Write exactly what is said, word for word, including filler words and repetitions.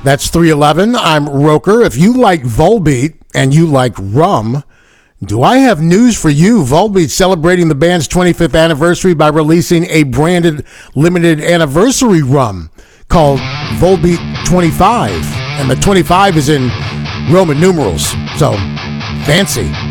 That's three eleven. I'm Roker. If you like Volbeat and you like rum, do I have news for you? Volbeat celebrating the band's twenty-fifth anniversary by releasing a branded limited anniversary rum called Volbeat twenty-five. And the twenty-five is in Roman numerals. So, fancy.